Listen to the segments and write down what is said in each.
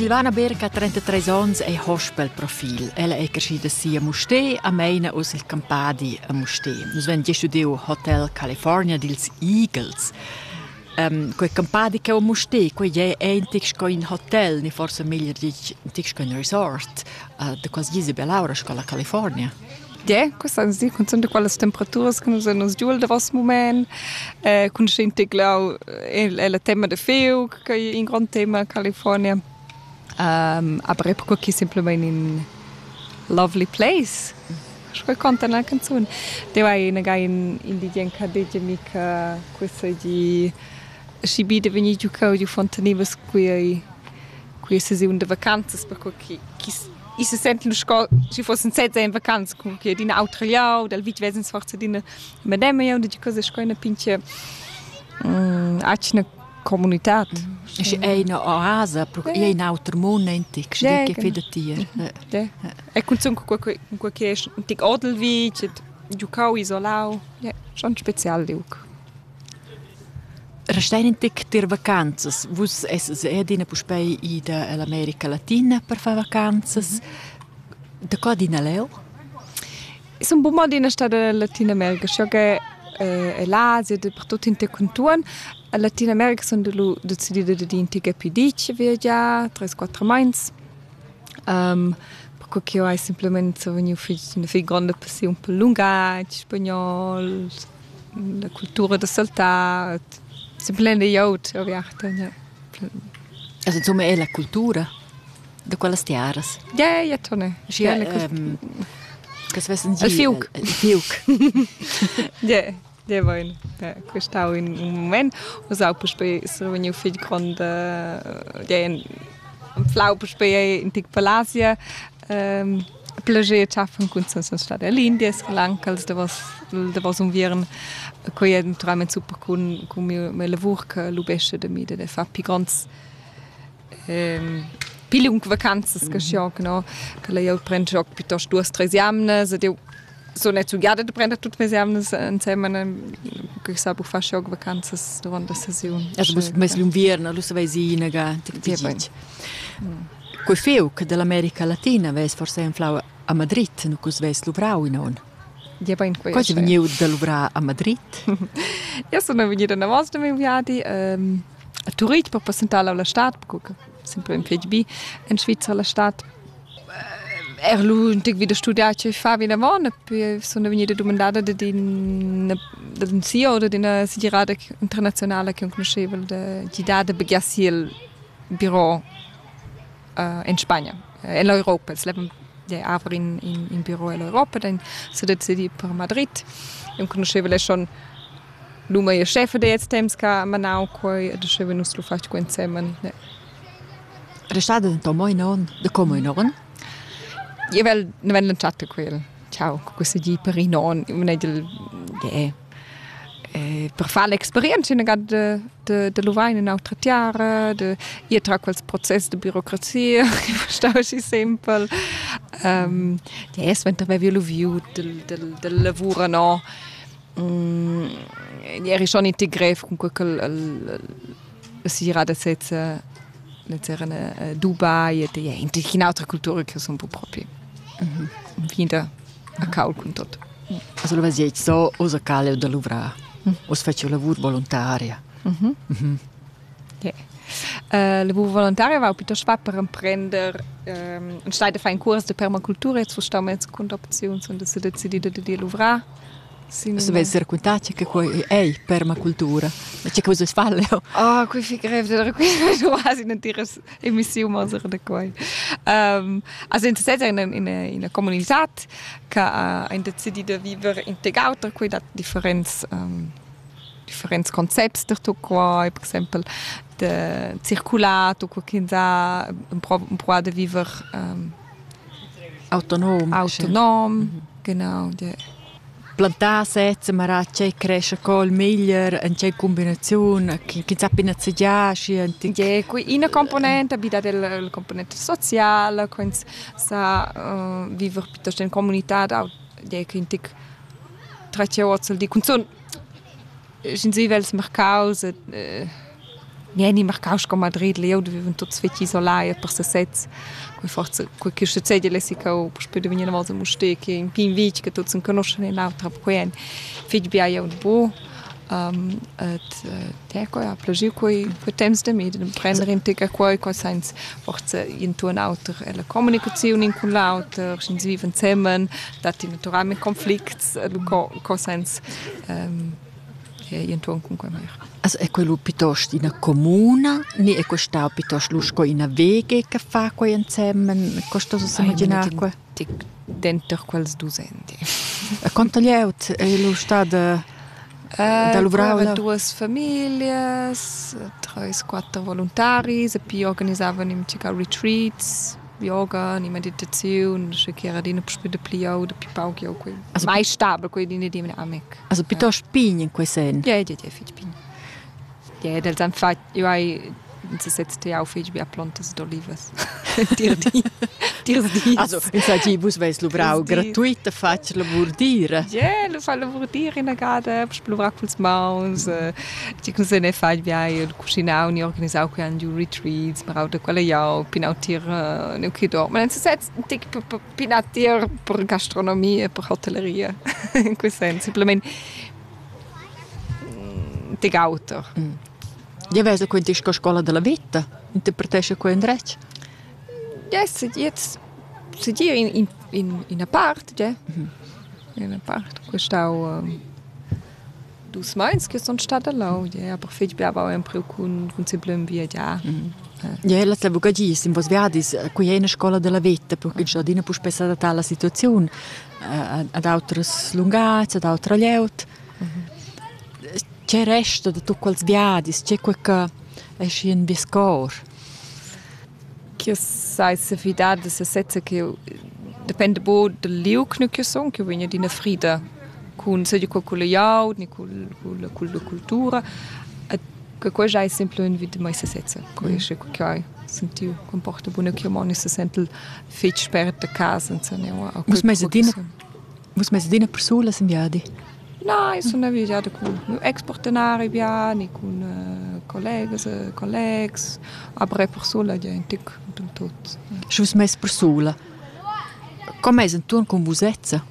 Silvana Berca, 33 ans, è hospel profil. Ella è cresciuta sia a Mustér, a Meina us il Campadi a Mustér. Nus ven studiu Hotel California dils Eagles. Quei Campadi che a Mustér, quei è entics co in hotel, ni forse meglio dic entics co in resort, de quasi gisi belaura scola California. Ja, questo sì, con tutte quelle temperature che nos giù da vos moment, con gente glau el tema de feu, che è un gran tema in California. Aber è perché semplicemente in lovely place. Scho conta la canzone. Deu ai naga in di genca de mica questa di sibide veni giù ca di fontanivas qui sesiun de vacanze perché I se senten ci fossen sezza in vacanze comunque di un'altra liau, dal vit vesens forza di una medema liau, di cosa scoina pinche acina comunità. È una oasa, perché è un altro mondo antico, che fede tier. E con qualche antic Odelvich, giucau isolau, schon spezial liuk. Restain antic ter vacanzas, vus es dina puspei ida all'America Latina per fare vacanzas. Da qua dina leo? Sono un po' dina stata Latina America, so che l'Asia, per tutti in te contuan, a Latina America sono decidida di intiga più dici via già, 3-4 mesi. Perché io ho semplicemente una grande passione per lunga, spagnolo, la cultura da saltare. Semplicemente jaut, ovviamente. Also insomma è la cultura di quelle stiaras. Ja, tonne. Che svessen il fiuc. Il fiuc. Ja, bene. Questo è un momento. Usau per spe se veniu fig grande un flau per spe in tic palasia. Plager schaffen kun sono state all'India, Sri Lanka, da was viren coi è naturalmente super con me lavoro che l'ubesce da mi da fa più ganz pilung vacanze che sciog no che lei prende sciog piuttosto 2-3 anni se io sono net zugiada da prende tutte le anni insieme che sa bu fa sciog vacanze durante la stagione. Also mes l'inverno, lo sai sina ga. Quei feuc dell'America Latina ves forse un flau a Madrid, non cos ves luvrau in on. Ja, ben questo. Cosa veniu da luvrà a Madrid? Io sono venuta una volta mi viadi a Turin per presentare alla Stadt, perché sempre in PGB in Svizzera la Stadt. Luntig wieder studiato e fa vina vona, poi sono venuta domandata da un CEO o di una sigirata internazionale che non conoscevo, di dare begassi il bureau in Spagna, in Europa. Aber in Büro in Europa, dann se decidi per Madrid. Io conoscevo lei schon l'uma e chef de jetzt temska manau coi diceva nus lo faccio insieme. Restada in tomo in on, de como in on. Io ne vengo chat quel. Ciao, questo di per in on, per fare l'esperienza de Luvain in altre tiare, io tra quel processo di burocrazia, che verstau si sempre. Wenn da wir viu del lavoro no. Eri schon integriert con quel si rada setze in Dubai e in altre culture che sono un po' proprie. Wieder a caul con tot. Also lo vedi so osa cale da luvra. Os faccio lavoro volontaria. Lavoro volontario va piuttosto fa per imprendere un stai da fare un corso di permacultura e stiamo in seconda opzione sono si decidida di lavorare. Se vedi raccontarci che è permacultura, ma c'è cosa si fa Leo? Oh, qui figurate da qui quasi non dire emissione ma da qui. Also in una comunità che ha deciso di vivere integrato qui da differenti concetti da qua, per esempio de circulato che ha un po' di vivere autonom, genau. Plantare sezze, ma c'è cresce col meglio, c'è combinazione, che sa appena zediasci. Qui una componente abita del componente sociale, quindi sa vivere piuttosto in comunità, che intic trecce orzel di consum, in si vels mercaus, Nieni marcaus con Madrid, leo vivono tutti feci isolati per se sets. Quei forza, quei che succede lessica o per spede venire una volta muste che in pin vic che tutti non conoscono in altra quei. Feci bia io un po' ecco ja plagiu quei temps de med prendere in tega quei sens forza in tu un autor e la comunicazione in con l'autor sin viven zusammen dat naturalmente conflicts sens in tu con quei mer. Also è quello piuttosto in una comuna, ni è questo piuttosto lusco in una vege che fa quei insieme, costoso si immaginare quei? Dentro quels docenti. E quanto gli out è lo stato da Luvraula? 2 famiglie, 3-4 volontari, e poi organizzavano in retreats, yoga, in meditazione, che era di una prospettiva pliau, di pauchi o quei. Mai stabile, quei di ne amic. Also piuttosto pigni in quei sen. Ja, fich pigni. Ja, del san fat, io hai se setzt auf ich bi plantas d'olivas. Dir di. Also, insomma, bus veis Luvrau gratuita faccia lavurdire. Ja, lo fa lavurdire in agada, spluvrà culs maus. Ci kun se ne fa via cucinau ni organisau che han retreats, ma da quella ja pinautir no che do. Ma se setzt tic pinautir per gastronomia, per hotelleria. In quel senso, simplement tic autor. Ja, weißt du, quindi ist Scuola della Vita. Interpretasce quei Andrej? Ja, jetzt sind die in einer Part, ja. In einer Part. Questo dus meins che sono stata là, ja, aber fich bi aber ein pro con semplem via ja. Ja, la stavo gadi, sim vos viadis, qui è una scuola della vita, perché già dina pu spessa da la situazione ad altres lungats, ad altra leut. C'è resta da tu quels viadis, c'è quel che esce in viscor. Che sai se fidade se setze che dipende bo del liuk che son che viene di una frida con se di con le jau ni con la cultura che qua già è semplicemente vide mai se setze che che sentiu comporta buona che mani se sentel fech sperte casa se ne o muss man se dina persona sem viadi. No, sono viaggiata con exportenari viani, con colleghi, aber persone di antic tutto. Schus mes persona. Come è tu con vusezza?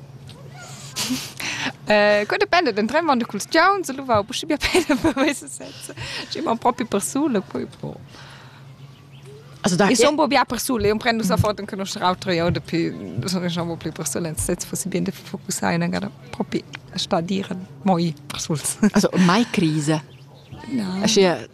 Qua dipende da tre mandi col Jones, lo va, puoi bi appena per questa senza. Ci ma proprio persona poi po. Also da sono un po' persone, io prendo sta foto che non sarà altro io dopo sono già un po' più persone, se fosse ben da focusare in proprio sta a dire moi persone. Also mai crisi. No.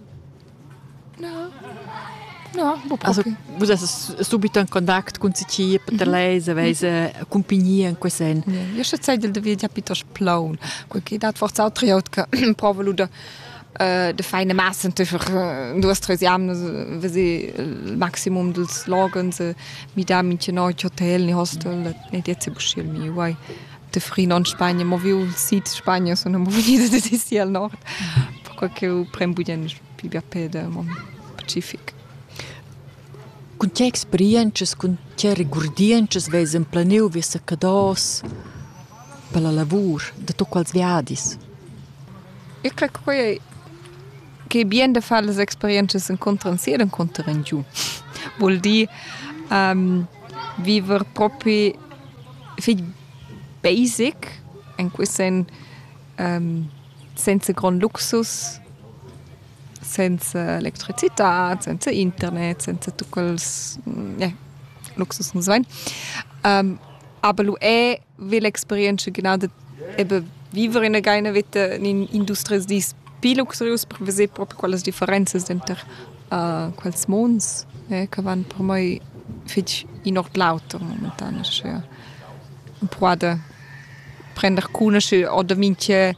No, also vous êtes subito in contatto con Sicilia per lei, avete compagnia in quel sen. Io sto dicendo che via piuttosto plaun, perché dat forza altro io che provo de feine Massen für 2-3 Jahre, wenn sie Maximum des Lagens mit da mit no hotel ni hostel ne jetzt buschel mi wai de frino in Spagna mo viu sit Spagna sono mo venite de sia al nord perché o prembuden più pede mo Pacific. Con che esperiences, con che rigurdiences vesen planeu vese cados per la lavur de to quals viadis. Io credo che bien de fare le esperienze incontrano sia incontrano giù. Vuol dire vivere proprio basic in questo senza gran luxus, senza elettricità, senza internet, senza tutto quel luxus non so. Aber lo è l'esperienza genau de vivere in una vita in industrie di più luxurious per vedere proprio quelle differenze dentro quels mons che vanno per me fitch in ort lauter momentan cioè un po' da prendere conosce o da minche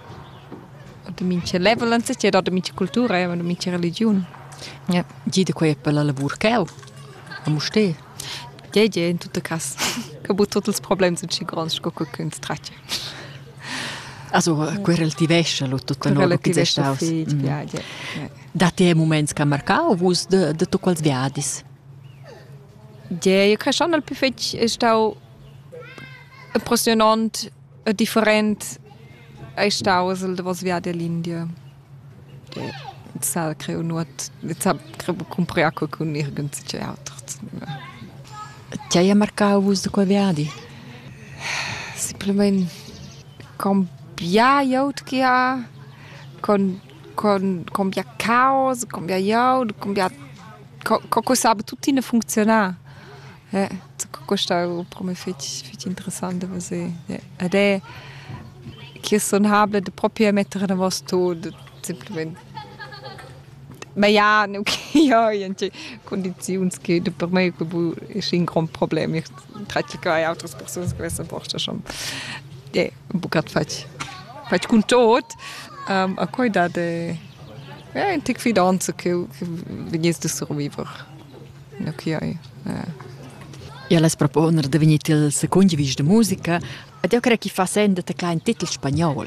level anzi c'è da minche cultura e da minche religione ja gide quei per la lavur che a muste ja in tutte cas che but tutti i problemi sono ci grandi che kunst tracce. Also, quel relativesce lo tutto no che c'è staus. Dati e moments che marcau vus de to quals viadis. Ja, io credo schon al più fetch è stato impressionant, different è stato il de vos viadi all'India. sa creo nuot, sa creo compriaco con irgend c'è altro. C'hai a marcau vus de quei viadi? Simplement cambiar jaut che ha con cambiar caos, cambiar jaut, cambiar co sabe tutti ne funzionar. Questo è per me fetch interessante così. Ed è che son hable de proprio mettere na vos tot simplement. Ma ja, ja, condizioni che per me è un gran problema. Ich trage che altre persone che questo porta schon. Un bucat fac con tot, a coi da de un tic fidanza che venies de survivere. Ok. Ja les proponer de venir il secondi vis de musica, ed io crec che fa sende te klein titel spagnol.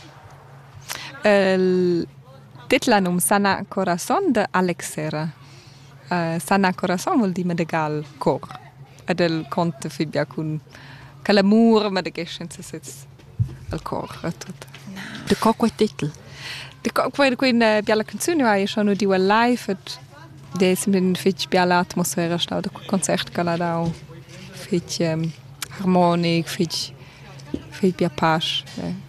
Titlanum Sana Corazon de Alex Serra. Sana Corazon vuol dire medegal cor. Ed el conta fibbia con che l'amore ma de gescenza sits al cor e tutto. De co quei titel? De quei biala canzone vai schon di well live et de simplen fitch biala atmosfera stau de concert galadau. Fitch harmonik, fitch bia pasch.